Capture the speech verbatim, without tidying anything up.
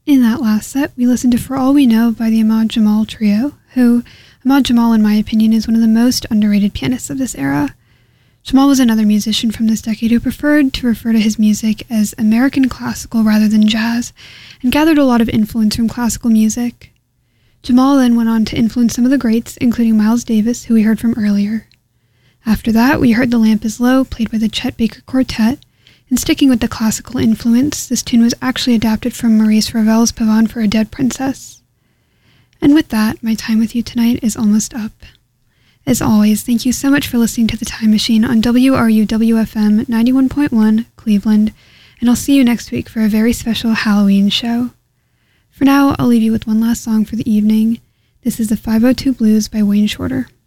In that last set, we listened to For All We Know by the Ahmad Jamal Trio, who, Ahmad Jamal, in my opinion, is one of the most underrated pianists of this era. Jamal was another musician from this decade who preferred to refer to his music as American classical rather than jazz, and gathered a lot of influence from classical music. Jamal then went on to influence some of the greats, including Miles Davis, who we heard from earlier. After that, we heard The Lamp is Low, played by the Chet Baker Quartet, and sticking with the classical influence, this tune was actually adapted from Maurice Ravel's Pavane for a Dead Princess. And with that, my time with you tonight is almost up. As always, thank you so much for listening to The Time Machine on W R U W F M ninety-one point one, Cleveland, and I'll see you next week for a very special Halloween show. For now, I'll leave you with one last song for the evening. This is the five oh two Blues by Wayne Shorter.